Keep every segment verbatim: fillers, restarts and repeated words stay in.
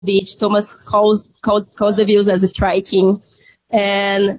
beach. Thomas calls, calls, calls the views as striking. And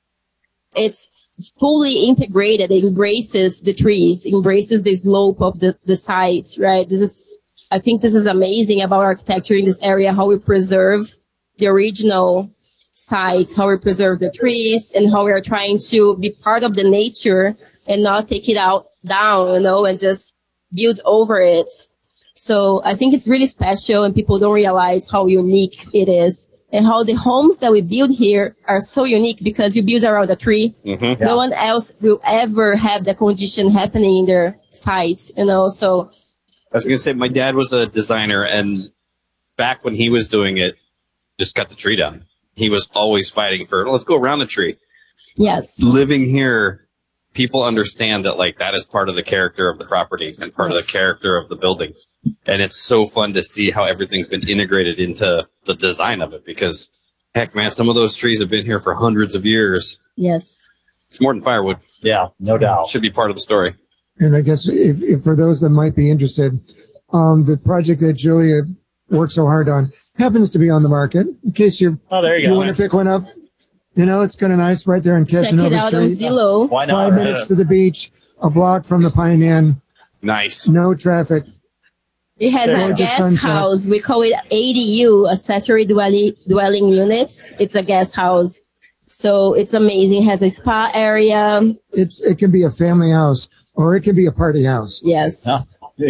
it's fully integrated. It embraces the trees, embraces the slope of the, the site, right? This is, I think this is amazing about architecture in this area, how we preserve the original sites, how we preserve the trees, and how we are trying to be part of the nature and not take it out down, you know, and just build over it. So I think it's really special, and people don't realize how unique it is, and how the homes that we build here are so unique because you build around a tree. Mm-hmm. No yeah. one else will ever have that condition happening in their sites, you know, so. I was going to say, my dad was a designer, and back when he was doing it, just cut the tree down. He was always fighting for, let's go around the tree. Yes. Living here, people understand that, like, that is part of the character of the property and part yes. of the character of the building. And it's so fun to see how everything's been integrated into the design of it because, heck, man, some of those trees have been here for hundreds of years. Yes. It's more than firewood. Yeah, no doubt. Should be part of the story. And I guess if, if for those that might be interested, um, the project that Julia worked so hard on happens to be on the market. In case you oh, there you, you go. want nice. to pick one up, you know, it's kind of nice right there in Casanova Check it out Street. on Zillow. Why not? Five right? minutes to the beach, a block from the Pine Inn. Nice. No traffic. It has there a guest sunsets. house. We call it A D U, accessory dwelling, dwelling unit. It's a guest house. So it's amazing. It has a spa area. It's It can be a family house or it can be a party house. Yes. Huh?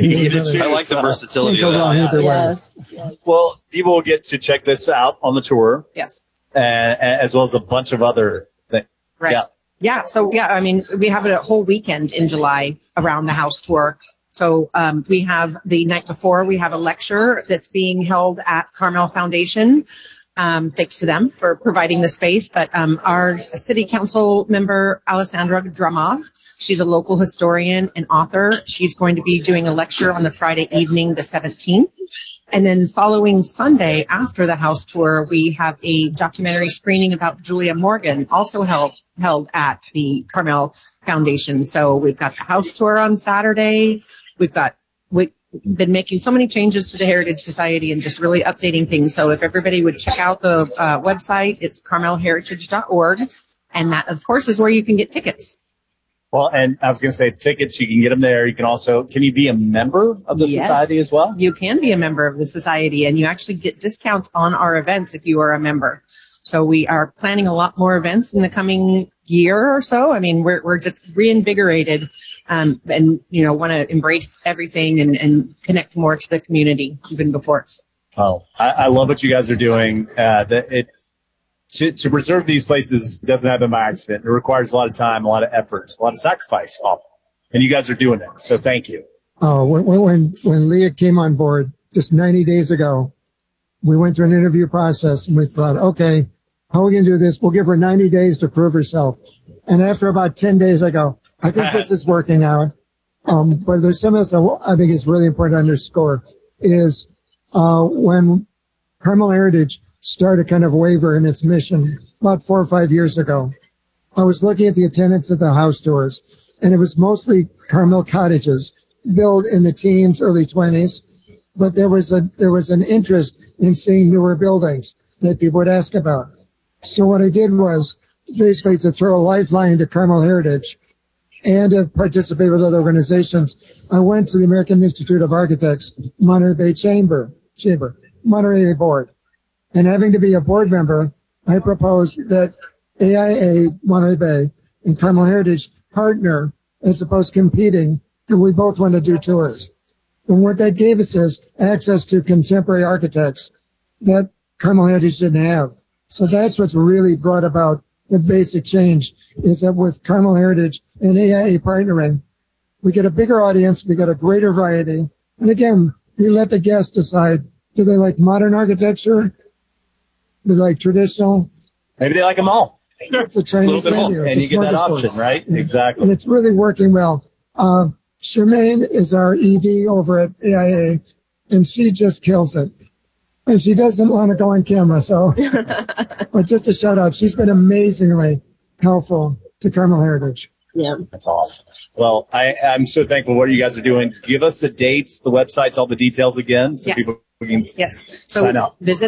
I like the versatility of that. Yeah. Yes. yes. Well, people will get to check this out on the tour. Yes. And, as well as a bunch of other things. Right. Yeah. Yeah. So, yeah, I mean, we have a whole weekend in July around the house tour. So um, we have the night before, we have a lecture that's being held at Carmel Foundation. Um, thanks to them for providing the space. But um, our city council member, Alessandra Dramov, she's a local historian and author. She's going to be doing a lecture on the Friday evening, the seventeenth. And then following Sunday after the house tour, we have a documentary screening about Julia Morgan, also held held at the Carmel Foundation. So we've got the house tour on Saturday. We've got we. been making so many changes to the Heritage Society and just really updating things. So if everybody would check out the uh, website, it's carmel heritage dot org. And that, of course, is where you can get tickets. Well, and I was going to say tickets, you can get them there. You can also, can you be a member of the yes, society as well? You can be a member of the society, and you actually get discounts on our events if you are a member. So we are planning a lot more events in the coming year or so. I mean, we're we're just reinvigorated um, and, you know, want to embrace everything and, and connect more to the community even before. Oh, I, I love what you guys are doing. Uh, that it to, to preserve these places doesn't happen by accident. It requires a lot of time, a lot of effort, a lot of sacrifice, and you guys are doing it. So thank you. Oh, when when when Leah came on board just ninety days ago, we went through an interview process and we thought, okay, how are we going to do this? We'll give her ninety days to prove herself. And after about ten days, I go, I think this is working out. Um, but there's something else I think is really important to underscore is uh, when Carmel Heritage started kind of waver in its mission about four or five years ago, I was looking at the attendance at the house tours, and it was mostly Carmel cottages built in the teens, early twenties. But there was a there was an interest in seeing newer buildings that people would ask about. So what I did was basically to throw a lifeline to Carmel Heritage and to participate with other organizations. I went to the American Institute of Architects, Monterey Bay Chamber, Chamber, Monterey Bay Board. And having to be a board member, I proposed that A I A, Monterey Bay, and Carmel Heritage partner as opposed to competing, and we both want to do tours. And what that gave us is access to contemporary architects that Carmel Heritage didn't have. So that's what's really brought about the basic change, is that with Carmel Heritage and A I A partnering, we get a bigger audience, we get a greater variety. And again, we let the guests decide, do they like modern architecture? Do they like traditional? Maybe they like them all. It's a Chinese menu. And you get that option, right? Yeah. Exactly. And it's really working well. Uh, Charmaine is our E D over at A I A, and she just kills it. And she doesn't want to go on camera, so. But just a shout out, she's been amazingly helpful to Carmel Heritage. Yeah. That's awesome. Well, I, I'm so thankful for what you guys are doing. Give us the dates, the websites, all the details again, so Yes. people We can Yes. So sign up. visit